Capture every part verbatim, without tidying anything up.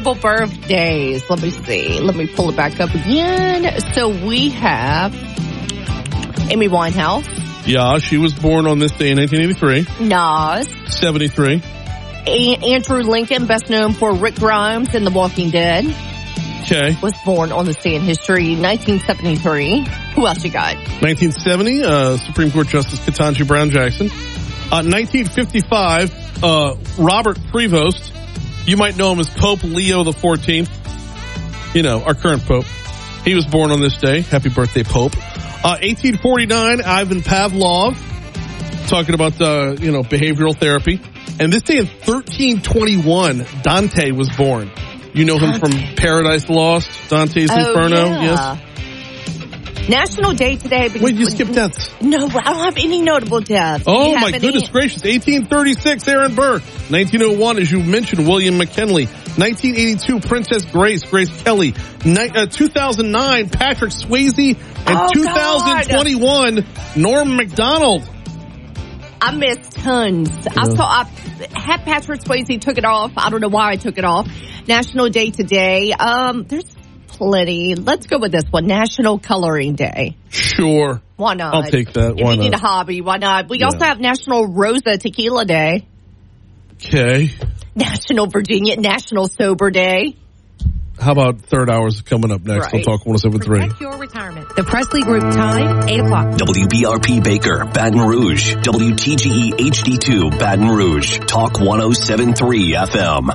Birthdays. Let me see. Let me pull it back up again. So we have Amy Winehouse. Yeah, she was born on this day in nineteen eighty-three. Nas. seventy-three. A- Andrew Lincoln, best known for Rick Grimes in The Walking Dead. Okay. Was born on this day in history, nineteen seventy-three. Who else you got? nineteen seventy, uh, Supreme Court Justice Ketanji Brown Jackson. Uh, nineteen fifty-five, uh, Robert Prevost. You might know him as Pope Leo the fourteenth. You know, our current Pope. He was born on this day. Happy birthday, Pope. Uh, eighteen forty-nine, Ivan Pavlov. Talking about, uh, you know, behavioral therapy. And this day in thirteen twenty-one, Dante was born. You know him Dante. From Paradise Lost, Dante's oh, Inferno. Yeah. Yes. National Day today. Wait, you skipped deaths. No, I don't have any notable deaths. Oh, my goodness gracious. eighteen thirty-six, Aaron Burr. nineteen oh one, as you mentioned, William McKinley. nineteen eighty-two, Princess Grace, Grace Kelly. Ni- uh, two thousand nine, Patrick Swayze. And oh, two thousand twenty-one, God. Norm Macdonald. I missed tons. Yeah. I saw, I had Patrick Swayze took it off. I don't know why I took it off. National Day today. Um, there's plenty. Let's go with this one. National Coloring Day. Sure. Why not? I'll take that. If why you not? need a hobby, why not? We yeah. also have National Rosa Tequila Day. Okay. National Virginia National Sober Day. How about third hours coming up next? Right. We'll talk one oh seven point three. Protect your retirement. The Presley Group time, eight o'clock. W B R P Baker, Baton Rouge. W T G E H D two, Baton Rouge. Talk one oh seven point three F M.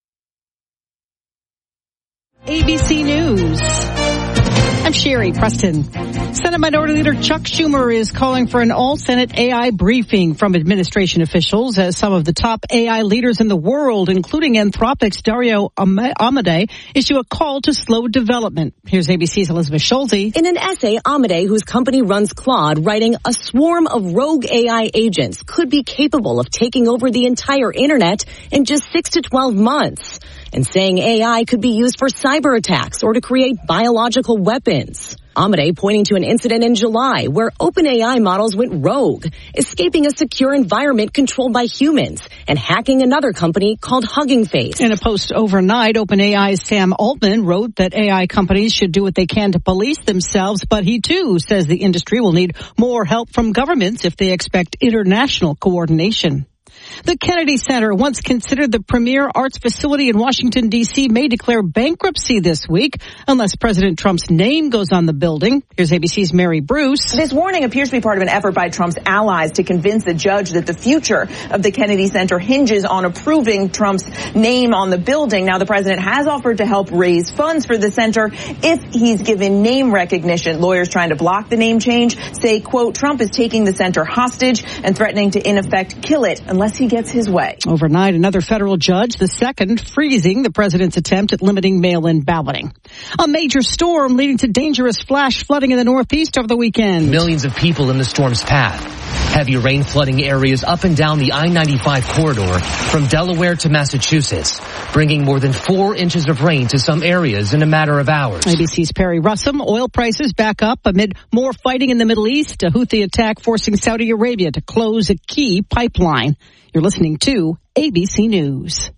A B C News. I'm Sherry Preston. Senate Minority Leader Chuck Schumer is calling for an all-Senate A I briefing from administration officials as some of the top A I leaders in the world, including Anthropic's Dario Amodei, issue a call to slow development. Here's A B C's Elizabeth Schulze. In an essay, Amodei, whose company runs Claude, writing, a swarm of rogue A I agents could be capable of taking over the entire internet in just six to twelve months. And saying A I could be used for cyber attacks or to create biological weapons. Amodei pointing to an incident in July where OpenAI models went rogue, escaping a secure environment controlled by humans and hacking another company called Hugging Face. In a post overnight, OpenAI's Sam Altman wrote that A I companies should do what they can to police themselves, but he too says the industry will need more help from governments if they expect international coordination. The Kennedy Center, once considered the premier arts facility in Washington, D C, may declare bankruptcy this week unless President Trump's name goes on the building. Here's A B C's Mary Bruce. This warning appears to be part of an effort by Trump's allies to convince the judge that the future of the Kennedy Center hinges on approving Trump's name on the building. Now, the president has offered to help raise funds for the center if he's given name recognition. Lawyers trying to block the name change say, quote, Trump is taking the center hostage and threatening to, in effect, kill it unless he gets his way. Overnight, another federal judge, the second, freezing the president's attempt at limiting mail-in balloting. A major storm leading to dangerous flash flooding in the Northeast over the weekend. Millions of people in the storm's path. Heavy rain flooding areas up and down the I ninety-five corridor from Delaware to Massachusetts, bringing more than four inches of rain to some areas in a matter of hours. A B C's Perry Russum. Oil prices back up amid more fighting in the Middle East. A Houthi attack forcing Saudi Arabia to close a key pipeline. You're listening to A B C News.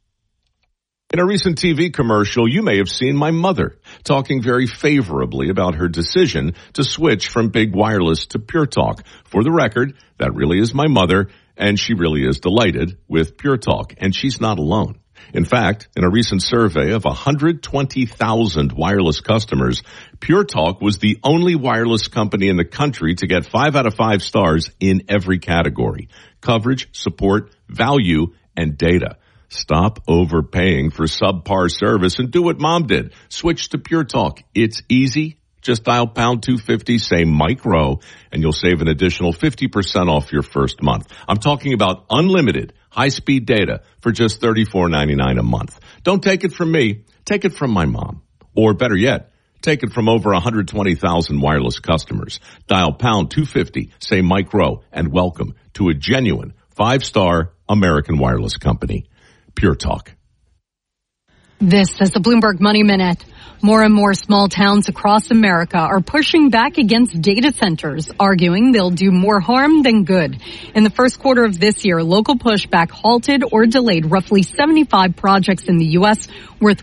In a recent T V commercial, you may have seen my mother talking very favorably about her decision to switch from big wireless to Pure Talk. For the record, that really is my mother, and she really is delighted with Pure Talk, and she's not alone. In fact, in a recent survey of one hundred twenty thousand wireless customers, Pure Talk was the only wireless company in the country to get five out of five stars in every category: coverage, support, value, and data. Stop overpaying for subpar service and do what Mom did. Switch to Pure Talk. It's easy. Just dial pound two fifty, say Mike Rowe, and you'll save an additional fifty percent off your first month. I'm talking about unlimited high-speed data for just thirty-four ninety-nine a month. Don't take it from me. Take it from my mom. Or better yet, take it from over one hundred twenty thousand wireless customers. Dial pound two fifty, say Mike Rowe, and welcome to a genuine five-star American wireless company. Pure Talk. This is the Bloomberg Money Minute. More and more small towns across America are pushing back against data centers, arguing they'll do more harm than good. In the first quarter of this year, local pushback halted or delayed roughly seventy-five projects in the U S worth